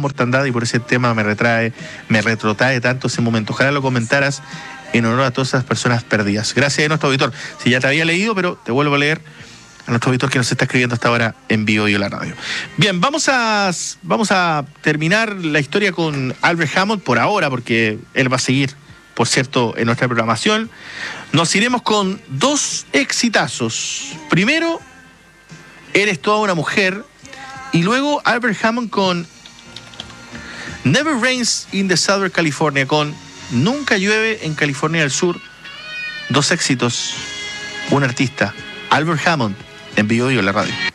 mortandad y por ese tema me retrotrae tanto ese momento. Ojalá lo comentaras en honor a todas esas personas perdidas. Gracias a nuestro auditor. Si ya te había leído, pero te vuelvo a leer a nuestro auditor que nos está escribiendo hasta ahora en vivo y en la radio. Bien, vamos a terminar la historia con Albert Hammond por ahora, porque él va a seguir, por cierto, en nuestra programación. Nos iremos con dos exitazos. Primero, Eres toda una mujer, y luego Albert Hammond con Never Rains in the Southern California, con Nunca llueve en California del Sur. Dos éxitos, un artista, Albert Hammond, en vivo y en la radio.